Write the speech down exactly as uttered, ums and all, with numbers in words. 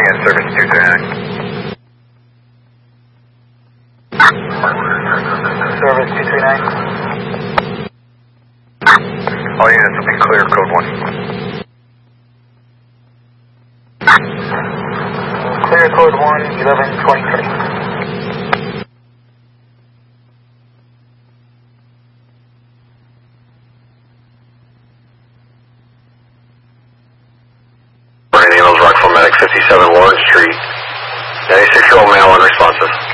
again, service two three nine. Service two three nine. All units will be clear, code one. Clear code one, eleven twenty-three. Brian Eagles, Rockville Medic, fifty-seven Warren Street. ninety-six-year-old male unresponsive.